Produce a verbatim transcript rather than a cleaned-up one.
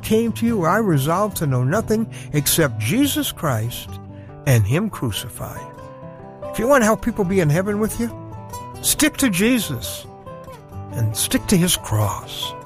came to you, I resolved to know nothing except Jesus Christ and Him crucified. If you want to help people be in heaven with you, stick to Jesus and stick to His cross.